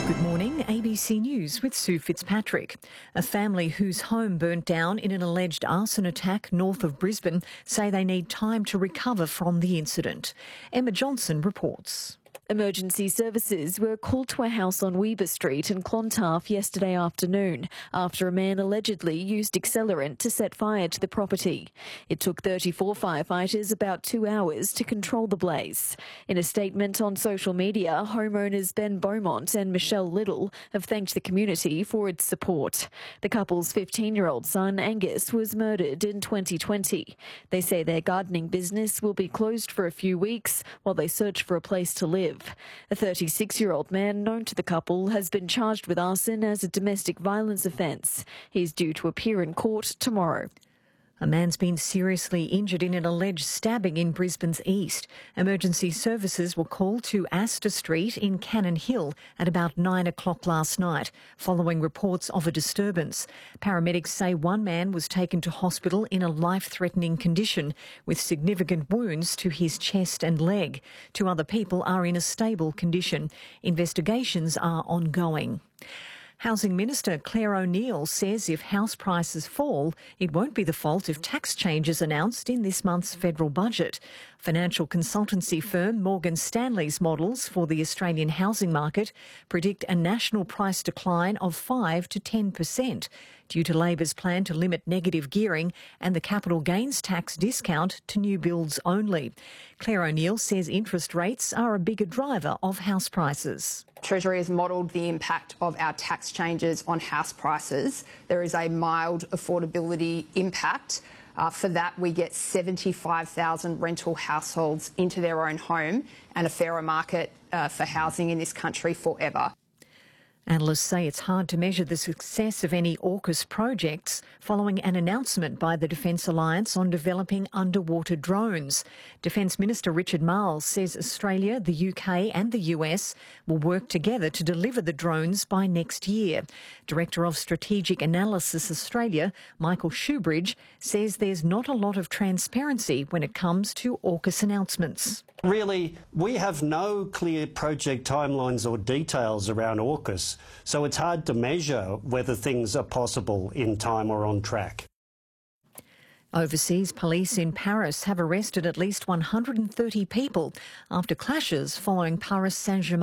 Good morning, ABC News with Sue Fitzpatrick. A family whose home burnt down in an alleged arson attack north of Brisbane say they need time to recover from the incident. Emma Johnson reports. Emergency services were called to a house on Weber Street in Clontarf yesterday afternoon after a man allegedly used accelerant to set fire to the property. It took 34 firefighters about 2 hours to control the blaze. In a statement on social media, homeowners Ben Beaumont and Michelle Little have thanked the community for its support. The couple's 15-year-old son Angus was murdered in 2020. They say their gardening business will be closed for a few weeks while they search for a place to live. A 36-year-old man known to the couple has been charged with arson as a domestic violence offence. He's due to appear in court tomorrow. A man's been seriously injured in an alleged stabbing in Brisbane's east. Emergency services were called to Astor Street in Cannon Hill at about 9 o'clock last night, following reports of a disturbance. Paramedics say one man was taken to hospital in a life-threatening condition with significant wounds to his chest and leg. 2 other people are in a stable condition. Investigations are ongoing. Housing Minister Claire O'Neil says if house prices fall, it won't be the fault of tax changes announced in this month's federal budget. Financial consultancy firm Morgan Stanley's models for the Australian housing market predict a national price decline of 5 to 10% due to Labor's plan to limit negative gearing and the capital gains tax discount to new builds only. Claire O'Neil says interest rates are a bigger driver of house prices. Treasury has modelled the impact of our tax changes on house prices. There is a mild affordability impact. For that, we get 75,000 rental households into their own home and a fairer market for housing in this country forever. Analysts say it's hard to measure the success of any AUKUS projects following an announcement by the Defence Alliance on developing underwater drones. Defence Minister Richard Marles says Australia, the UK and the US will work together to deliver the drones by next year. Director of Strategic Analysis Australia, Michael Shoebridge, says there's not a lot of transparency when it comes to AUKUS announcements. Really, we have no clear project timelines or details around AUKUS, so it's hard to measure whether things are possible in time or on track. Overseas police in Paris have arrested at least 130 people after clashes following Paris Saint-Germain